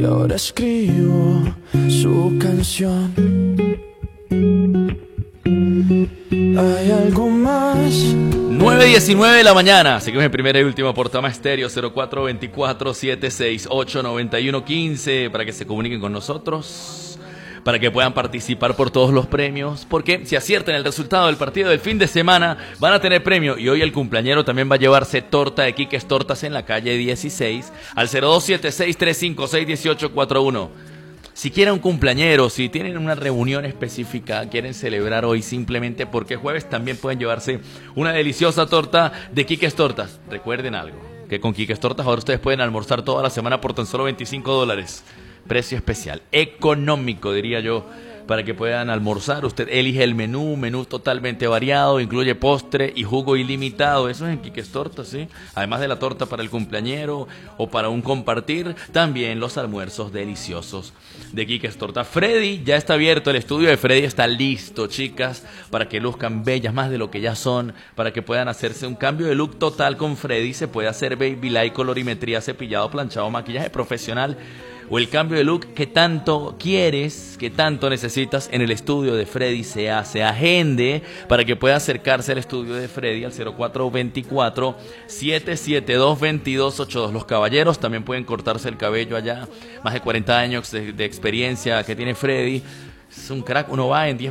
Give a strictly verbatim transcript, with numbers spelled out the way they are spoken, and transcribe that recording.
y ahora escribo su canción. ¿Hay algo más? nueve diecinueve de la mañana, seguimos en primera y última por Tama Estéreo. Cero cuatro dos cuatro, siete seis ocho, nueve uno uno cinco para que se comuniquen con nosotros, para que puedan participar por todos los premios, porque si aciertan el resultado del partido del fin de semana van a tener premio. Y hoy el cumpleañero también va a llevarse torta de Quiques Tortas en la calle dieciséis al cero dos siete seis, tres cinco seis, uno ocho cuatro uno. Si quieren un cumpleañero, si tienen una reunión específica, quieren celebrar hoy simplemente porque es jueves, también pueden llevarse una deliciosa torta de Quiques Tortas. Recuerden algo, que con Quiques Tortas ahora ustedes pueden almorzar toda la semana por tan solo veinticinco dólares. Precio especial, económico diría yo, para que puedan almorzar. Usted elige el menú, menú totalmente variado, incluye postre y jugo ilimitado. Eso es en Quiques Tortas, ¿sí? Además de la torta para el cumpleañero o para un compartir, también los almuerzos deliciosos de Quiques Tortas. Freddy ya está abierto, el estudio de Freddy está listo, chicas, para que luzcan bellas más de lo que ya son, para que puedan hacerse un cambio de look total con Freddy. Se puede hacer babylight, colorimetría, cepillado, planchado, maquillaje profesional, o el cambio de look que tanto quieres, que tanto necesitas. En el estudio de Freddy se hace. Agende para que pueda acercarse al estudio de Freddy al cero cuatro dos cuatro, siete siete dos, dos dos ocho dos. Los caballeros también pueden cortarse el cabello allá. Más de cuarenta años de, de experiencia que tiene Freddy. Es un crack. Uno va en diez